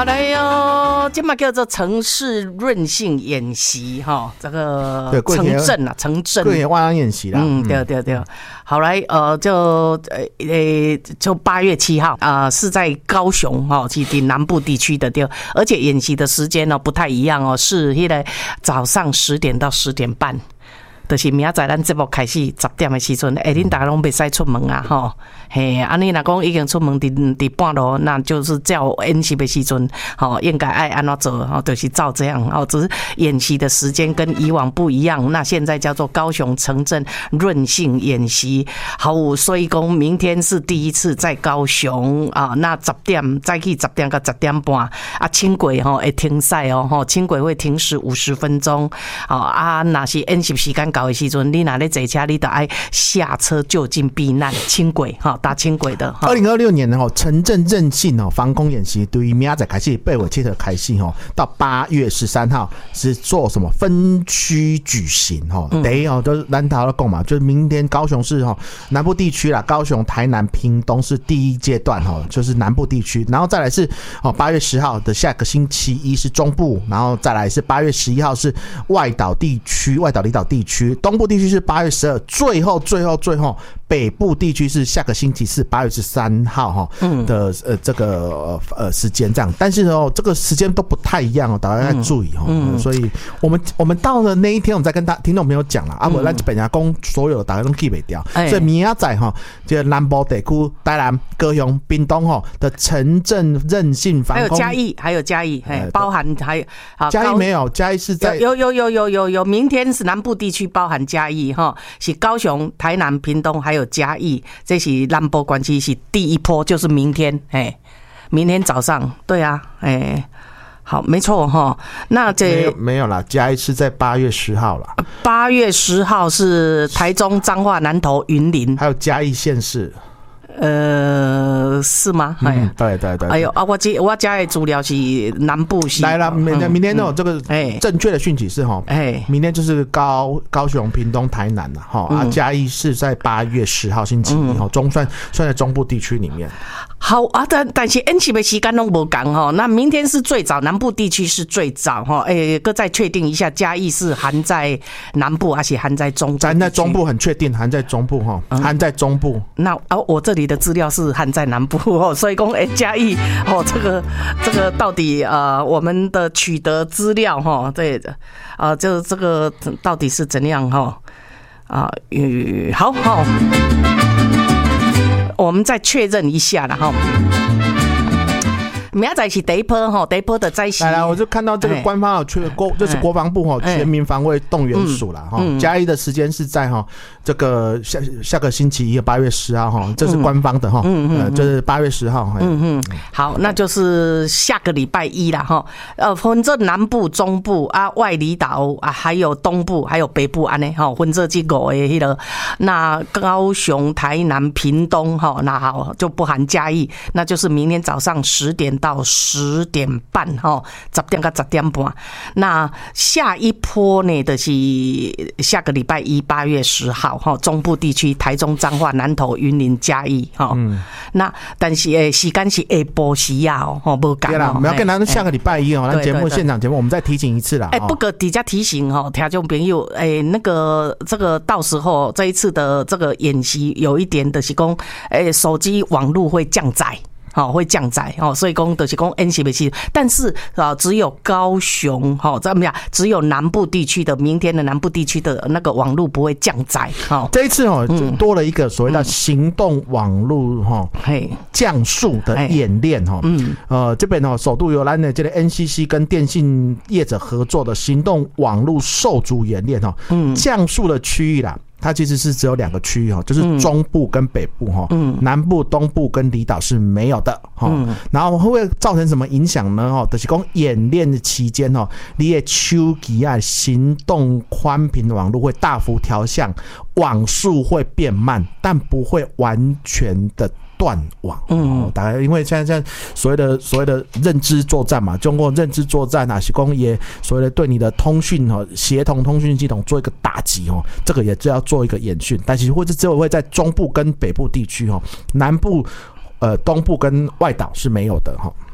来哟，这嘛叫做城市韧性演习哈，这个城镇啊，城镇过年晚上演习啦。 对，好来就8月7号是在高雄哈，是南部地区的对，而且演习的时间呢不太一样哦，是那个早上10点到10点半。就是明仔载咱节目开始10点的时阵，恁大家拢袂使出门啊，吼，嘿，你若讲已经出门伫半路，那就是叫演习的时阵，吼，应该爱安怎做，吼，就是照这样，吼，只是演习的时间跟以往不一样。那现在叫做高雄城镇韧性演习，好，所以讲明天是第一次在高雄啊，那10点再去10点到10点半啊，轻轨吼会停赛哦，吼，轻轨会停驶50分钟，啊，那是演习时间到的时阵，你若咧坐车，你就爱下车就近避难。轻轨哈，搭轻轨的。 2026年的城镇韧性防空演习，对于明仔载开始8月7号开始到8月13号是做什么分区举行第一就是咱头咧讲嘛，就是明天高雄市南部地区啦，高雄、台南、屏东是第一阶段就是南部地区，然后再来是8月10号的下个星期一是中部，然后再来是8月11号是外岛地区、外岛离岛地区。东部地区是8月12，最后北部地区是下个星期四8月13号的这个时间这样，但是这个时间都不太一样大家要注意所以我们到了那一天，我们再跟听众朋友讲啦，不然本家讲所有大家都记不掉，所以明仔载这个南部地区、台南、高雄、屏东的城镇韧性防空， 还有嘉义，包含还有嘉义没有，嘉义是在有，明天是南部地区包含嘉义是高雄、台南、屏东还有嘉义，这是南部关系是第一波，就是明天明天早上，对啊，好，没错那这没有啦，嘉义是在8月10号啦。 8月10号是台中、彰化、南投、云林， 还有嘉义县市。 是吗？ 对。 哎呦啊，我家的资料是南部是来了，明天这个正确的讯息是明天就是高雄、屏东、台南了嘉义是在8月10号星期一算在中部地区里面。 好啊，但是演习的时间都不同那明天是最早，南部地区是最早各再确定一下，嘉义是含在南部还是含在中部？含在中部，很确定含在中部含在中部。 那我这里的资料是含在南部所以讲嘉义这个到底我们的取得资料对就这个到底是怎样好，我们再确认一下啦明仔载是第一波的灾袭。 来，我就看到这个官方就是国防部全民防卫动员署啦嘉义的时间是在这个下个星期一8月10号这是官方的就是8月10号好，那就是下个礼拜一啦分这南部、中部外离岛还有东部还有北部安尼分这几个的那高雄、台南、屏东那好就不含嘉义，那就是明天早上10点到10点半10点到10点半。那下一波呢就是下个礼拜一8月10号中部地区台中、彰化、南投、云林、嘉义那但是时间是下晡时啊不赶没有跟咱下个礼拜一咱节目现场节目我们再提醒一次啦不过底下提醒听众朋友那个这个到时候这一次的这个演习有一点的是说手机网络会降载会降载所以讲就是讲演习的时，但是只有高雄怎么样？只有南部地区的明天的南部地区的那个网络不会降载这一次就多了一个所谓的行动网络降速的演练这边首度由咱的这个 NCC 跟电信业者合作的行动网络受阻演练降速的区域啦。它其实是只有2个区域就是中部跟北部南部、东部跟离岛是没有的然后会不会造成什么影响呢就是说演练的期间你的手机行动宽频网络会大幅调降，网速会变慢，但不会完全的断网大概因为现在所谓的认知作战嘛，中国认知作战是说也所谓的对你的通讯协同通讯系统做一个打击这个也是要做一个演训，但是或者只有会在中部跟北部地区南部东部跟外岛是没有的